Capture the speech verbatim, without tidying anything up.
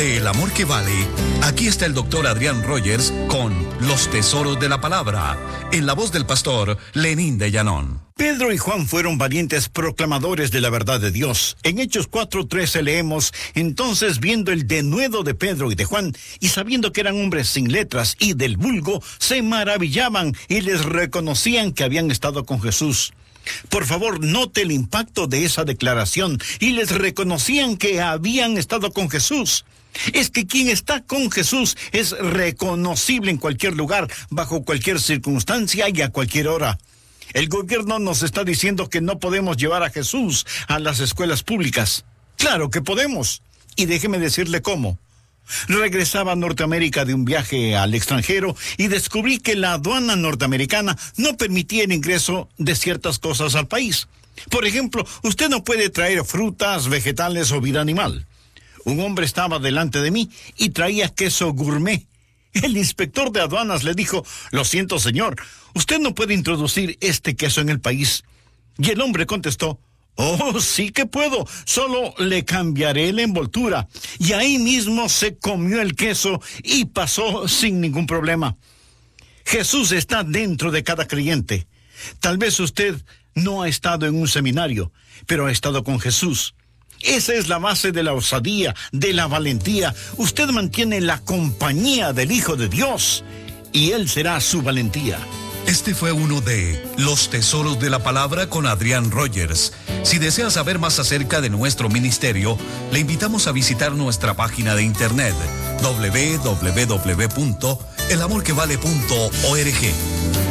de El Amor que Vale, aquí está el doctor Adrián Rogers con Los Tesoros de la Palabra, en la voz del pastor Lenín de Llanón. Pedro y Juan fueron valientes proclamadores de la verdad de Dios. En Hechos cuatro trece leemos: entonces, viendo el denuedo de Pedro y de Juan, y sabiendo que eran hombres sin letras y del vulgo, se maravillaban y les reconocían que habían estado con Jesús. Por favor, note el impacto de esa declaración. Y les reconocían que habían estado con Jesús. Es que quien está con Jesús es reconocible en cualquier lugar, bajo cualquier circunstancia y a cualquier hora. El gobierno nos está diciendo que no podemos llevar a Jesús a las escuelas públicas. Claro que podemos. Y déjeme decirle cómo. Regresaba a Norteamérica de un viaje al extranjero y descubrí que la aduana norteamericana no permitía el ingreso de ciertas cosas al país. Por ejemplo, usted no puede traer frutas, vegetales o vida animal. Un hombre estaba delante de mí y traía queso gourmet. El inspector de aduanas le dijo: lo siento, señor, usted no puede introducir este queso en el país. Y el hombre contestó: oh, sí que puedo, solo le cambiaré la envoltura. Y ahí mismo se comió el queso y pasó sin ningún problema. Jesús está dentro de cada creyente. Tal vez usted no ha estado en un seminario, pero ha estado con Jesús. Esa es la base de la osadía, de la valentía. Usted mantiene la compañía del Hijo de Dios y Él será su valentía. Este fue uno de Los Tesoros de la Palabra con Adrián Rogers. Si desea saber más acerca de nuestro ministerio, le invitamos a visitar nuestra página de internet doble u doble u doble u punto el amor que vale punto org.